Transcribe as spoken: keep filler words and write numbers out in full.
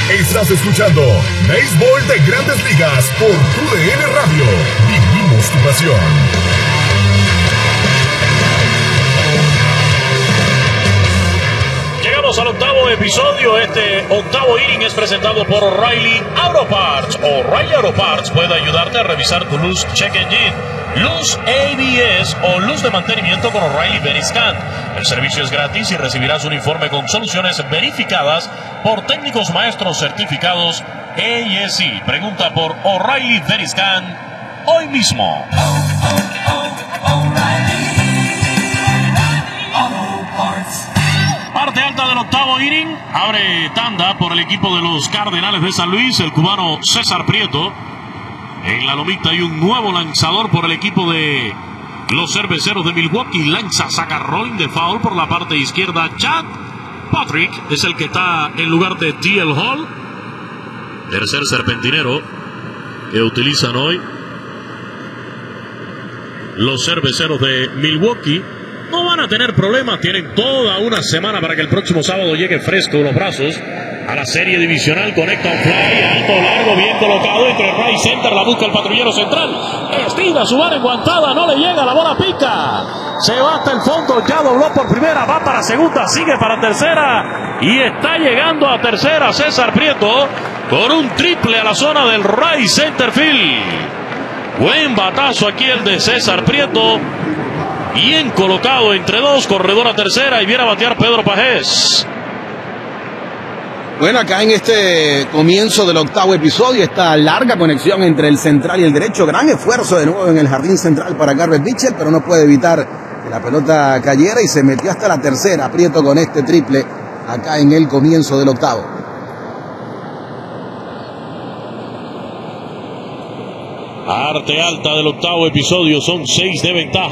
Estás escuchando Béisbol de Grandes Ligas por Tu D N Radio. Vivimos tu pasión. Llegamos al octavo episodio. Este octavo inning es presentado por O'Reilly Auto Parts. O'Reilly Auto Parts puede ayudarte a revisar tu luz check engine, luz A B S o luz de mantenimiento con O'Reilly Veriscan. El servicio es gratis y recibirás un informe con soluciones verificadas por técnicos maestros certificados A S I. Pregunta por O'Reilly Veriscan hoy mismo. Oh, oh, oh, Parte alta del octavo inning, abre tanda por el equipo de los Cardenales de San Luis, el cubano César Prieto. En la lomita hay un nuevo lanzador por el equipo de los Cerveceros de Milwaukee. Lanza, saca rolling de foul por la parte izquierda. Chad Patrick es el que está en lugar de T L Hall. Tercer serpentinero que utilizan hoy los Cerveceros de Milwaukee. No van a tener problemas, tienen toda una semana para que el próximo sábado llegue fresco de los brazos a la serie divisional. Conecta un fly, alto, largo, bien colocado entre el right center, la busca el patrullero central, estira su mano enguantada, no le llega, la bola pica, se va hasta el fondo, ya dobló por primera, va para segunda, sigue para tercera y está llegando a tercera César Prieto con un triple a la zona del right center field. Buen batazo aquí el de César Prieto. Bien colocado entre dos, corredor a tercera y viene a batear Pedro Pajés. Bueno, acá en este comienzo del octavo episodio, esta larga conexión entre el central y el derecho, gran esfuerzo de nuevo en el jardín central para Garrett Mitchell, pero no puede evitar que la pelota cayera y se metió hasta la tercera. Prieto con este triple acá en el comienzo del octavo. Parte alta del octavo episodio, son seis de ventaja.